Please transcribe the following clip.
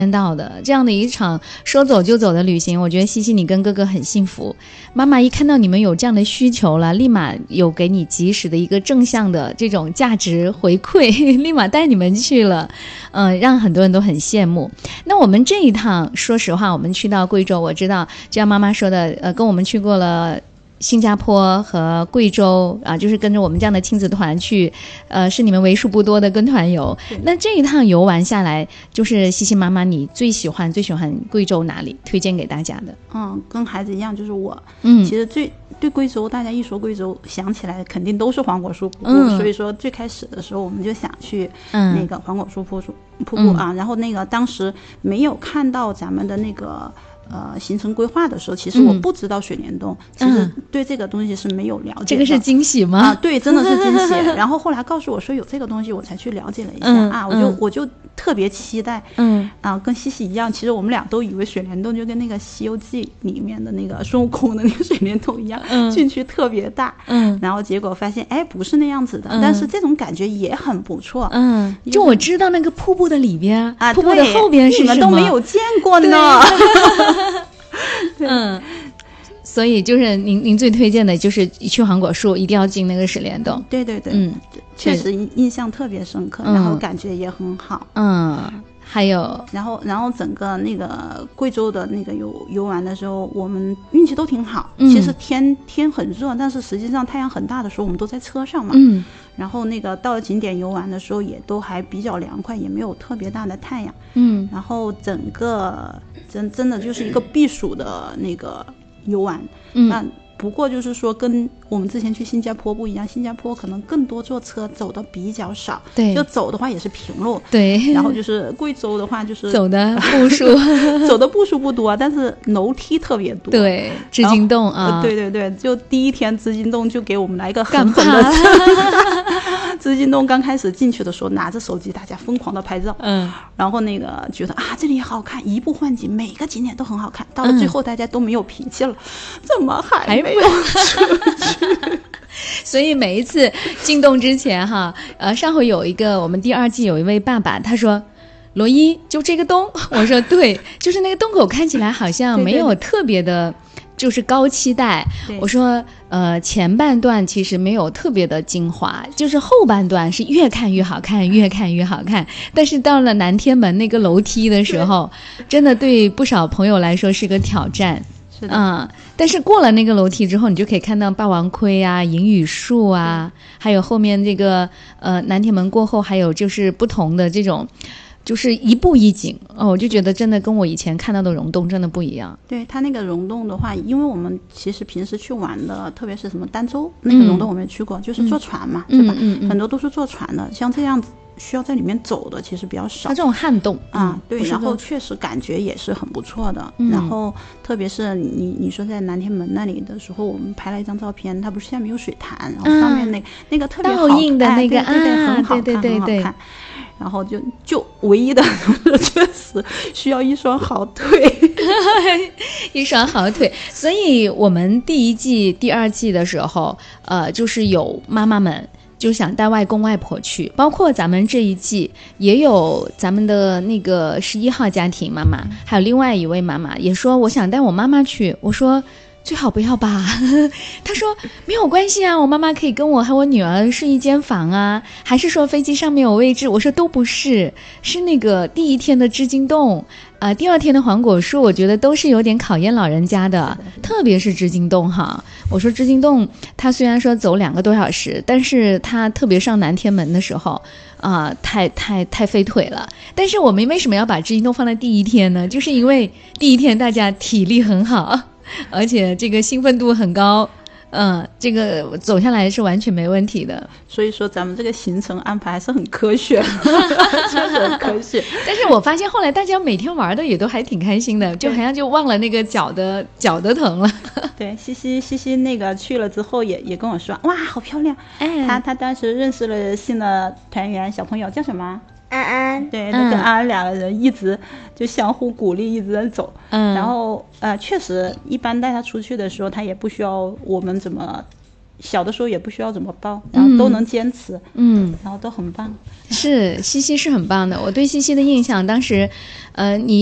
到的这样的一场说走就走的旅行，我觉得西西你跟哥哥很幸福。妈妈一看到你们有这样的需求了，立马有给你及时的一个正向的这种价值回馈，立马带你们去了，让很多人都很羡慕。那我们这一趟说实话，我们去到贵州，我知道就像妈妈说的，跟我们去过了新加坡和贵州啊，就是跟着我们这样的亲子团去，是你们为数不多的跟团游。那这一趟游玩下来，就是西西妈妈，你最喜欢贵州哪里？推荐给大家的？ 跟孩子一样，就是我，其实对贵州，大家一说贵州，想起来肯定都是黄果树瀑布。所以说最开始的时候，我们就想去那个黄果树瀑布啊，然后那个当时没有看到咱们的那个。行程规划的时候，其实我不知道水帘洞，其实对这个东西是没有了解的。 这个是惊喜吗？ 对，真的是惊喜。然后后来告诉我说有这个东西，我才去了解了一下我就特别期待。跟西西一样，其实我们俩都以为水帘洞就跟那个《西游记》里面的那个孙悟空的那个水帘洞一样，进去特别大。然后结果发现，不是那样子的，但是这种感觉也很不错。 就我知道那个瀑布的里边瀑布的后边是什么， 你们都没有见过呢。 所以就是您最推荐的就是去黄果树一定要进那个水帘洞。 对，确实印象特别深刻，然后感觉也很好。 还有然后整个那个贵州的那个游玩的时候，我们运气都挺好。其实天很热，但是实际上太阳很大的时候我们都在车上嘛。然后那个到了景点游玩的时候也都还比较凉快，也没有特别大的太阳。然后整个真的就是一个避暑的那个游玩。那不过就是说跟我们之前去新加坡不一样，新加坡可能更多坐车，走的比较少。 对， 就走的话也是平路。 对， 然后就是贵州的话就是走的步数不多，但是楼梯特别多。 对，织金洞啊， 对，就第一天织金洞就给我们来一个狠狠的织金洞刚开始进去的时候，拿着手机大家疯狂的拍照。然后那个觉得这里好看，移步换景，每个景点都很好看。到了最后大家都没有脾气了，怎么还没有出去？ 所以每一次进洞之前上回有一个我们第2季有一位爸爸，他说罗伊就这个洞，我说对，就是那个洞口看起来好像没有特别的就是高期待。我说前半段其实没有特别的精华，就是后半段是越看越好看，越看越好看。但是到了南天门那个楼梯的时候，真的对不少朋友来说是个挑战。但是过了那个楼梯之后，你就可以看到霸王盔啊、银羽树啊，还有后面这个南天门过后还有就是不同的这种就是一步一景我就觉得真的跟我以前看到的溶洞真的不一样。 对，它那个溶洞的话，因为我们其实平时去玩的，特别是什么儋州那个溶洞我们也去过，就是坐船嘛，是吧？很多都是坐船的，像这样子需要在里面走的其实比较少。 它这种旱洞对，然后确实感觉也是很不错的。然后特别是你说在南天门那里的时候，我们拍了一张照片，它不是下面有水潭，然后上面那个特别好倒映的那个很好看，很好看。然后就唯一的确实需要一双好腿一双好腿。所以我们第1季第2季的时候就是有妈妈们就想带外公外婆去，包括咱们这一季也有咱们的那个11号家庭妈妈，还有另外一位妈妈也说我想带我妈妈去。我说最好不要吧他说没有关系啊，我妈妈可以跟我和我女儿睡一间房啊，还是说飞机上面有位置。我说都不是，是那个第1天的织金洞第2天的黄果树，我觉得都是有点考验老人家的，特别是织金洞我说织金洞它虽然说走2个多小时，但是它特别上南天门的时候太费腿了。但是我们为什么要把织金洞放在第1天呢？就是因为第1天大家体力很好，而且这个兴奋度很高，这个走下来是完全没问题的。 所以说咱们这个行程安排还是很科学确实很科学。 但是我发现后来大家每天玩的也都还挺开心的，就好像就忘了那个脚的疼了对，西西那个去了之后也跟我说哇好漂亮。他当时认识了新的团员小朋友叫什么安安，对，跟安安2个人一直就相互鼓励，一直在走。然后确实一般带他出去的时候，他也不需要我们怎么小的时候也不需要怎么包，然后都能坚持，然后都很棒。 是，西西是很棒的。我对西西的印象，当时，你